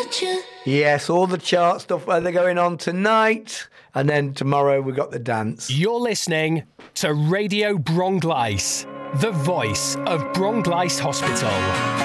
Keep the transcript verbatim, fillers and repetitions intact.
Yes, all the chart stuff where they're going on tonight. And then tomorrow we've got the dance. You're listening to Radio Bronglice, the voice of Bronglice Hospital.